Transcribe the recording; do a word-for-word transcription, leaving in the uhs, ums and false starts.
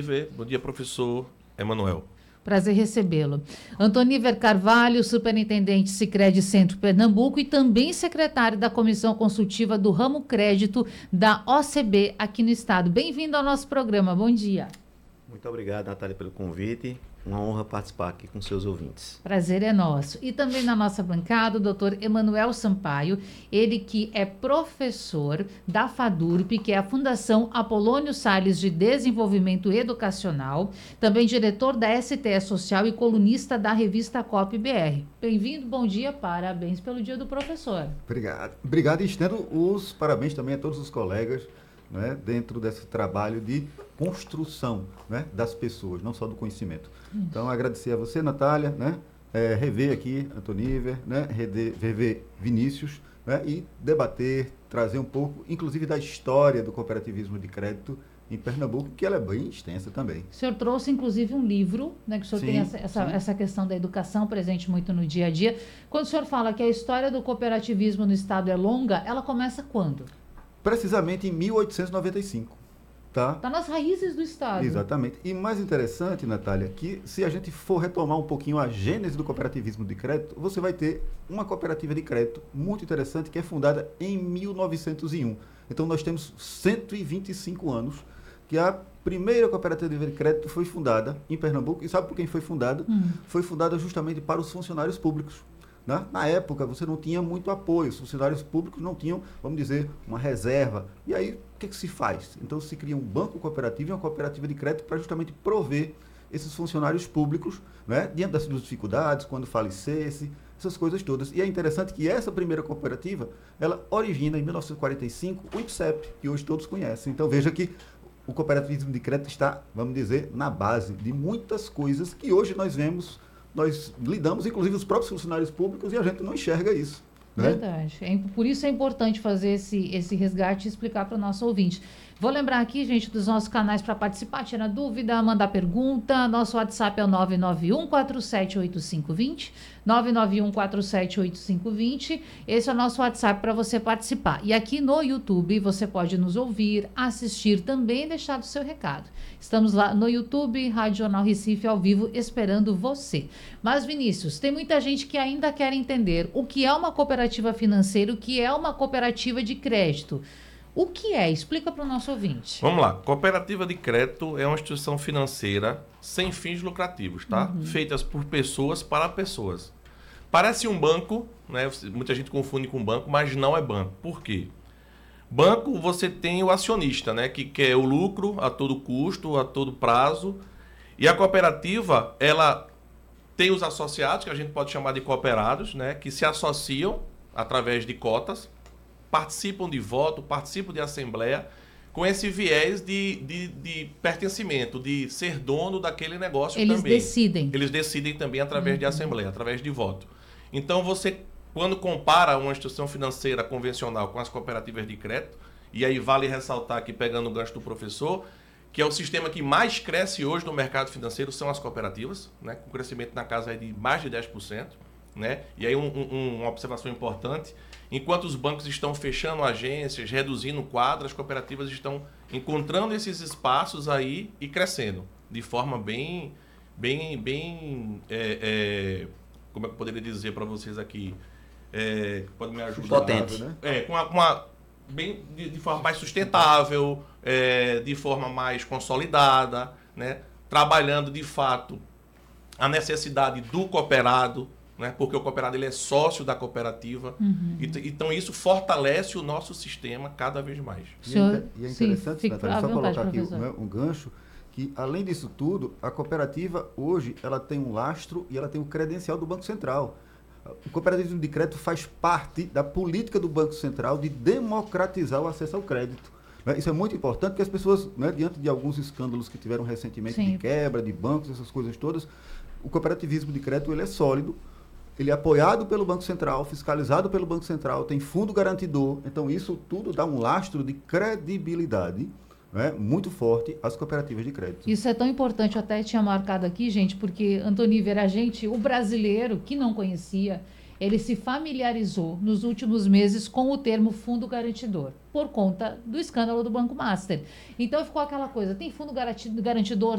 Antoniver. Bom dia, professor Emanuel. Prazer recebê-lo. Antoniver Carvalho, superintendente Sicredi Centro Pernambuco e também secretário da Comissão Consultiva do Ramo Crédito da O C B aqui no estado. Bem-vindo ao nosso programa. Bom dia. Muito obrigado, Natália, pelo convite. Uma honra participar aqui com seus ouvintes. Prazer é nosso. E também na nossa bancada, o doutor Emanuel Sampaio, ele que é professor da FADURP, que é a Fundação Apolônio Salles de Desenvolvimento Educacional, também diretor da S T E Social e colunista da revista Cop B R. Bem-vindo, bom dia, parabéns pelo Dia do Professor. Obrigado. Obrigado e estendo os parabéns também a todos os colegas, né, dentro desse trabalho de construção, né, das pessoas, não só do conhecimento. Isso. Então, agradecer a você, Natália, né, é, rever aqui Antoniver, né, rever, rever Vinícius, né, e debater, trazer um pouco, inclusive, da história do cooperativismo de crédito em Pernambuco, que ela é bem extensa também. O senhor trouxe, inclusive, um livro, né, que o senhor sim, tem essa, essa, essa questão da educação presente muito no dia a dia. Quando o senhor fala que a história do cooperativismo no estado é longa, ela começa quando? Precisamente em mil oitocentos e noventa e cinco. Tá? Está nas raízes do estado. Exatamente. E mais interessante, Natália, que se a gente for retomar um pouquinho a gênese do cooperativismo de crédito, você vai ter uma cooperativa de crédito muito interessante que é fundada em mil novecentos e um. Então nós temos cento e vinte e cinco anos que a primeira cooperativa de crédito foi fundada em Pernambuco. E sabe por quem foi fundada? Hum. Foi fundada justamente para os funcionários públicos. Né? Na época, você não tinha muito apoio, os funcionários públicos não tinham, vamos dizer, uma reserva. E aí, o que, que se faz? Então, se cria um banco cooperativo e uma cooperativa de crédito para justamente prover esses funcionários públicos, né, diante das suas dificuldades, quando falecesse, essas coisas todas. E é interessante que essa primeira cooperativa, ela origina em mil novecentos e quarenta e cinco o I P S E P, que hoje todos conhecem. Então, veja que o cooperativismo de crédito está, vamos dizer, na base de muitas coisas que hoje nós vemos. Nós lidamos, inclusive, os próprios funcionários públicos e a gente não enxerga isso. Né? Verdade. É, por isso é importante fazer esse, esse resgate e explicar para o nosso ouvinte. Vou lembrar aqui, gente, dos nossos canais para participar, tirar dúvida, mandar pergunta. Nosso WhatsApp é o nove nove um, quatro sete oito cinco dois zero, nove nove um, quatro sete oito cinco dois zero. Esse é o nosso WhatsApp para você participar. E aqui no YouTube você pode nos ouvir, assistir também e deixar o seu recado. Estamos lá no YouTube, Rádio Jornal Recife, ao vivo, esperando você. Mas, Vinícius, tem muita gente que ainda quer entender o que é uma cooperativa financeira, o que é uma cooperativa de crédito. O que é? Explica para o nosso ouvinte. Vamos lá. Cooperativa de crédito é uma instituição financeira sem fins lucrativos, tá? Uhum. Feitas por pessoas para pessoas. Parece um banco, né? Muita gente confunde com banco, mas não é banco. Por quê? Banco, você tem o acionista, né? Que quer o lucro a todo custo, a todo prazo. E a cooperativa, ela tem os associados, que a gente pode chamar de cooperados, né? Que se associam através de cotas, participam de voto, participam de assembleia, com esse viés de, de, de pertencimento, de ser dono daquele negócio Eles também. Eles decidem. Eles decidem também através uhum. de assembleia, através de voto. Então, você, quando compara uma instituição financeira convencional com as cooperativas de crédito, e aí vale ressaltar aqui, pegando o gancho do professor, que é o sistema que mais cresce hoje no mercado financeiro, são as cooperativas, né, com crescimento na casa de mais de dez por cento. Né? E aí um, um, uma observação importante, enquanto os bancos estão fechando agências, reduzindo quadras, as cooperativas estão encontrando esses espaços aí e crescendo de forma bem, bem, bem é, é, como é que eu poderia dizer para vocês aqui, é, pode me ajudar? Potente. Né? É, com uma, uma bem, de, de forma mais sustentável, é, de forma mais consolidada, né? Trabalhando de fato a necessidade do cooperado, né? Porque o cooperado ele é sócio da cooperativa. Uhum. E, então, isso fortalece o nosso sistema cada vez mais. E é, e é interessante, sim, Natália, só colocar aqui um, um gancho, que, além disso tudo, a cooperativa, hoje, ela tem um lastro e ela tem o credencial do Banco Central. O cooperativismo de crédito faz parte da política do Banco Central de democratizar o acesso ao crédito. Né? Isso é muito importante, porque as pessoas, né, diante de alguns escândalos que tiveram recentemente, sim, de quebra de bancos, essas coisas todas, o cooperativismo de crédito ele é sólido. Ele é apoiado pelo Banco Central, fiscalizado pelo Banco Central, tem fundo garantidor. Então, isso tudo dá um lastro de credibilidade, né, muito forte às cooperativas de crédito. Isso é tão importante, eu até tinha marcado aqui, gente, porque, Antoniver, a gente, o brasileiro que não conhecia, ele se familiarizou nos últimos meses com o termo fundo garantidor, por conta do escândalo do Banco Master. Então, ficou aquela coisa, tem fundo garantidor?